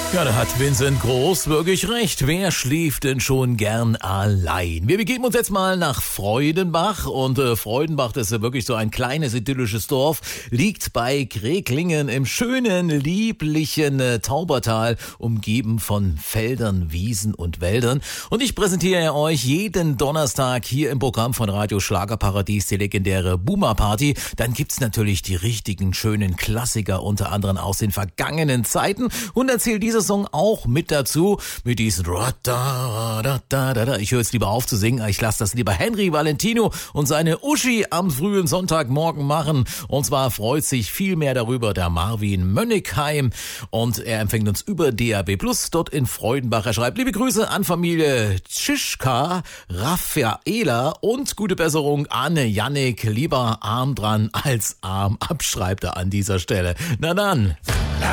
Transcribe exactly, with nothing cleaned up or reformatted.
Ja, da hat Vincent Groß wirklich recht. Wer schläft denn schon gern allein? Wir begeben uns jetzt mal nach Freudenbach und äh, Freudenbach, das ist ja wirklich so ein kleines idyllisches Dorf, liegt bei Kreklingen im schönen, lieblichen äh, Taubertal, umgeben von Feldern, Wiesen und Wäldern. Und ich präsentiere euch jeden Donnerstag hier im Programm von Radio Schlagerparadies die legendäre Boomer Party. Dann gibt's natürlich die richtigen, schönen Klassiker, unter anderem aus den vergangenen Zeiten, und erzählt dieser Song auch mit dazu, mit diesen ich höre jetzt lieber auf zu singen, ich lasse das lieber Henry Valentino und seine Uschi am frühen Sonntagmorgen machen, und zwar freut sich viel mehr darüber der Marvin Mönnigheim, und er empfängt uns über D A B Plus dort in Freudenbach. Er schreibt: Liebe Grüße an Familie Tschischka, Raffaela und gute Besserung an Jannik, lieber arm dran als arm ab, schreibt er an dieser Stelle. Na dann.